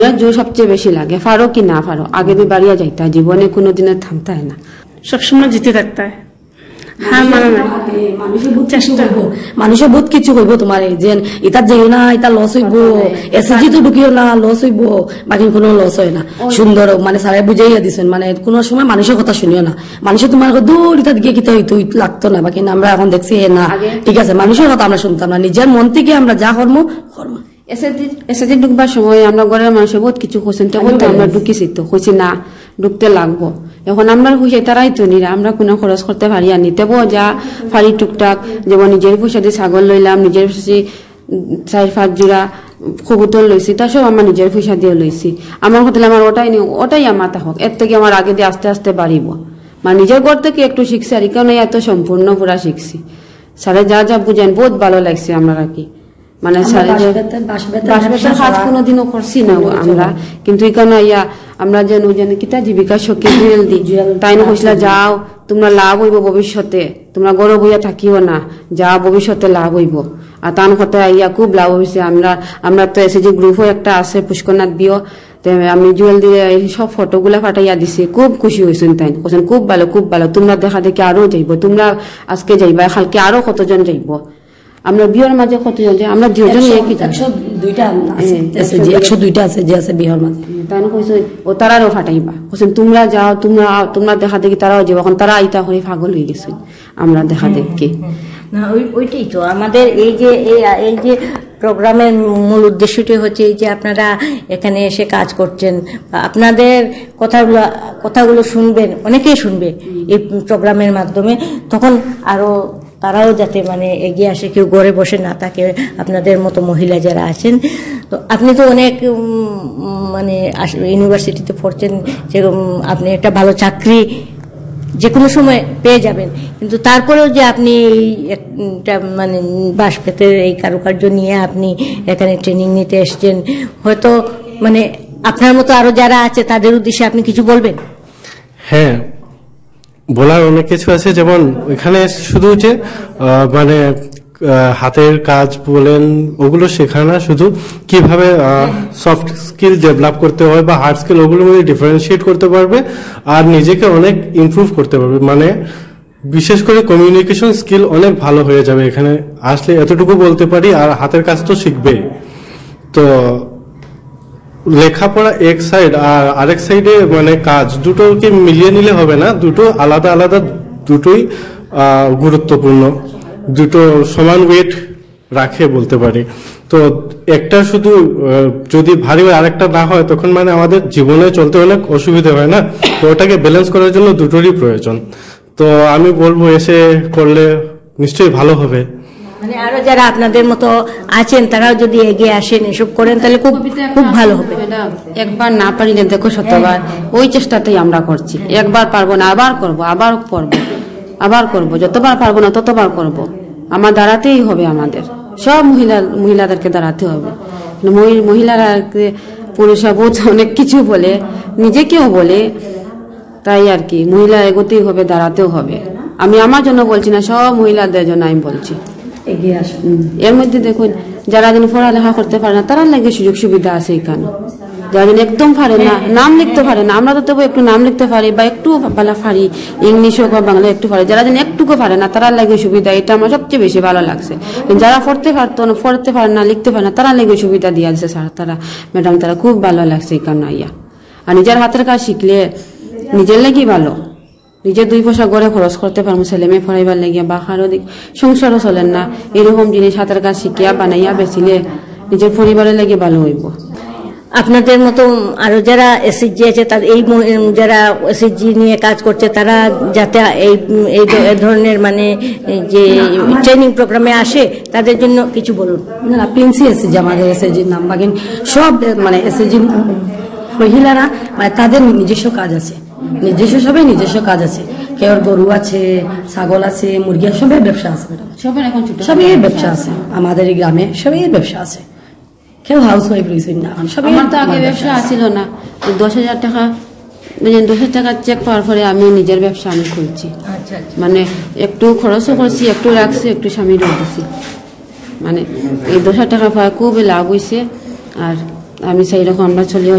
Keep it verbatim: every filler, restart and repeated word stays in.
জোর সবচেয়ে বেশি লাগে, ফারো কি না ফারো, আগে দিয়ে বাড়িয়া যাইতা, জীবনে কোনোদিনে থামতা হয় না, সবসময় জিতে থাকতে হয়। হ্যাঁ মানে মানুষের বহুত কিছু করবো তোমার যে ইতার যেও না ইতা লস হইব, এসএসজি তো ঢুকিও না লস হইব, বাকি কোনো লস হয় না। সুন্দর মানে সারা বুঝাইয়া দিচ্ছেন, মানে কোনো সময় মানুষের কথা শুনিও না, মানুষের তোমার দূর ইতার দিকে কিতা হইতো লাগতো না, বাকি আমরা এখন দেখছি হে না ঠিক আছে মানুষের কথা আমরা শুনতাম না, নিজের মন থেকে আমরা যা কর্ম কর্ম। এসএসজি ঢুকবার সময় আমরা ঘরের মানুষের বহুত কিছু কোশ্চেন তখন তো আমরা ঢুকিছি, তো কইছি না ঢুকতে লাগবো। এখন আমরা খুশি তারাই তো নিরা, আমরা কোনো খরচ করতে পারি আর নিতেবো যা ফারি টুকটাক, যেমন নিজের পয়সা দিয়ে ছাগল লইলাম, নিজের চার পাঁচ জোড়া কবুতর লইছি, তা সব আমার নিজের পয়সা দিয়ে লইছি। আমার কথা আমার ওটাই নিয়ে ওটাই আমার তা হোক, এর থেকে আমার আগে দিয়ে আস্তে আস্তে বাড়িব, মানে নিজের ঘর থেকে একটু শিখছি আর কেউ এত সম্পূর্ণ পুরা শিখছি। স্যারে যা যা বুঝেন বহুত ভালো লাগছে আমরা আর কি, মানে বাঁশবেতের কাজ কোনোদিনও করছি না আমরা, কিন্তু এখানে ইয়া আমরা যেন যেন কিতা জীবিকা সখী জুয়েল দি তাই না কইসলা যাও তোমরা লাভ হইব ভবিষ্যতে, তোমরা গরব হইয়া থাকিও না, যা ভবিষ্যতে লাভ হইব। আর তান কথা ইয়া খুব লাভ হয়েছে। আমরা আমরা তো এসএসজি গ্রুপও একটা আছে পুষ্করনাথ বিও, আমি জুয়েল দিয়ে এই সব ফটোগুলা ফাটাইয়া দিছি, খুব খুশি হয়েছেন তাই কোন খুব ভালো খুব ভালো, তোমরা দেখা দেখি আরো যাইব, তোমরা আজকে যাইবা কালকে আরো কতজন যাইব, আমরা বিয়ের মাঝে কতজন যাই, আমরা দুজন একশো দুইটা একশো দুইটা আছে যে আছে বিয়ের মাঝে, তাই না কইছে ও তারারও ফাটাইবা, কইছেন তোমরা যাও তোমরা তোমরা দেখা দেখি তারাও যাবো, এখন তারা আইতা করে পাগল হয়ে গেছে আমরা দেখা দেখি না। ওই ওইটাই তো আমাদের এই যে এই যে প্রোগ্রামের মূল উদ্দেশ্যটি হচ্ছে এই যে আপনারা এখানে এসে কাজ করছেন, আপনাদের কথাগুলো কথাগুলো শুনবেন, অনেকেই শুনবে এই প্রোগ্রামের মাধ্যমে, তখন আরো তারাও যাতে মানে এগিয়ে আসে, কেউ ঘরে বসে না থাকে, আপনাদের মতো মহিলা যারা আছেন। তো আপনি তো অনেক মানে ইউনিভার্সিটিতে পড়ছেন, যেরকম আপনি একটা ভালো চাকরি যে কোনো সময় পেয়ে যাবেন, কিন্তু তারপরেও যে আপনি একটা মানে বাঁশবেতের এই কারুকার্য নিয়ে আপনি এখানে ট্রেনিং নিতে এসছেন, হয়তো মানে আপনার মতো আরো যারা আছে তাদের উদ্দেশ্যে আপনি কিছু বলবেন? হ্যাঁ, বলার অনেক কিছু আছে, যেমন এখানে শুধু যে মানে হাতের কাজ বলেন ওগুলো শেখায় না, শুধু কিভাবে সফট স্কিল ডেভেলপ করতে হয় বা হার্ড স্কিল ওগুলোর মধ্যে ডিফারেন্সিয়েট করতে পারবে আর নিজেকে অনেক ইমপ্রুভ করতে পারবে, মানে বিশেষ করে কমিউনিকেশন স্কিল অনেক ভালো হয়ে যাবে এখানে আসলে, এতটুকু বলতে পারি। আর হাতের কাজ তো শিখবে, তো লেখাপড়া এক সাইড আর আরেক সাইডে মানে কাজ, দুটোকে মিলিয়ে নিলে হবে না, দুটো আলাদা আলাদা, দুটোই গুরুত্বপূর্ণ, দুটো সমান ওয়েট রাখে বলতে পারি। তো একটা শুধু যদি ভারী হয় আরেকটা না হয় তখন মানে আমাদের জীবনে চলতে অনেক অসুবিধা হয় না, তো ওটাকে ব্যালেন্স করার জন্য দুটোরই প্রয়োজন। তো আমি বলবো এসে করলে নিশ্চয়ই ভালো হবে। মানে আরো যারা আপনাদের মতো আছেন তারাও যদি এগিয়ে আসেন এসব করেন তাহলে খুব খুব ভালো হবে। একবার না পারিলে দেখো শতবার, ওই চেষ্টাতেই আমরা করছি। একবার পারবো না আবার করব, আবার করব, আবার করব, যতবার পারবো না ততবার করব। আমার দাঁড়াতেই হবে, আমাদের সব মহিলা মহিলাদেরকে দাঁড়াতে হবে। মহিলারা পুরুষরা বহুত অনেক কিছু বলে, নিজেকেও বলে, তাই আর কি মহিলা এগোতেই হবে, দাঁড়াতেও হবে। আমি আমার জন্য বলছি না, সব মহিলাদের জন্য আমি বলছি এগিয়ে আসুন। এর মধ্যে দেখুন যারা যেন পড়ালেখা করতে পারে না তারা লাগে সুযোগ সুবিধা আছে এখানে, যারা যেন একদম পারে না, নাম লিখতে পারে না, আমরা তো তবু একটু নাম লিখতে পারি বা একটু ভালো পারি, ইংলিশ হোক বা বাংলা একটু পারি, যারা যেন একটুকু পারে না তারা লাগে সুবিধা, এটা আমার সবচেয়ে বেশি ভালো লাগছে। যারা পড়তে পারতো না, পড়তে পারে না, লিখতে পারে না, তারা লাগে সুবিধা দিয়ে আছে স্যার, তারা ম্যাডাম, তারা খুব ভালো লাগছে এখানে আইয়া। আর নিজের হাতের কাজ শিখলে নিজের লাগি ভালো, নিজের দুই পয়সা গড়ে খরচ করতে পারবো, ছেলে মেয়ে পড়াইবার লাগিয়া বা কারো দিক সংসারও চলেন না, এরকম জিনিস হাতের কাজ শিখিয়া বানাইয়া বেচিলে নিজের পরিবারের লাগে ভালো হইব। আপনাদের মতো আরো যারা এসএসজি আছে, তার এই যারা এসএসজি নিয়ে কাজ করছে তারা যাতে এই এই ধরনের মানে যে ট্রেনিং প্রোগ্রামে আসে তাদের জন্য কিছু বলুন। না, প্রিন্সি এসএসজি আমাদের এসএসজির নাম, বাকি সব মানে এসএসজি মহিলারা মানে তাদের নিজস্ব কাজ আছে, নিজস্ব সবাই নিজস্ব কাজ আছে, কেউ গরু আছে, ছাগল আছে, মুরগি, সবাই ব্যবসা আছে ম্যাডাম, সবার এখন ছোট সবাই ব্যবসা আছে আমাদের এই গ্রামে, সবাই ব্যবসা আছে, কেউ হাউস ওয়াইফ রয়েছে না। আমার তো আগে ব্যবসা আসছিল না, দশ হাজার টাকা দশ হাজার টাকা চেক পাওয়ার পরে আমি নিজের ব্যবসা আমি খুলছি, মানে একটু খরচও করছি, একটু রাখছি, একটু স্বামীরও দিছি, মানে এই দশ হাজার টাকা পাওয়া খুবই লাভ হয়েছে। আর আমি সেই রকম আমরা চলি